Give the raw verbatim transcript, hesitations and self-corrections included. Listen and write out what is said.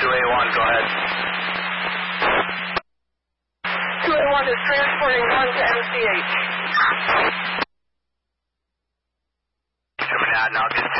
two A one, go ahead. two A one is transporting one to M C H. Coming out now, just